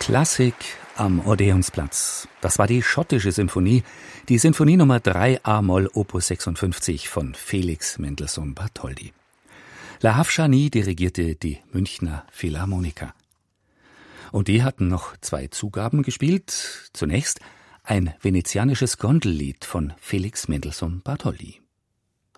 Klassik am Odeonsplatz. Das war die schottische Symphonie, die Sinfonie Nummer 3 a-Moll Opus 56 von Felix Mendelssohn Bartholdy. Lahav Shani dirigierte die Münchner Philharmoniker. Und die hatten noch 2 Zugaben gespielt. Zunächst ein venezianisches Gondellied von Felix Mendelssohn Bartholdy.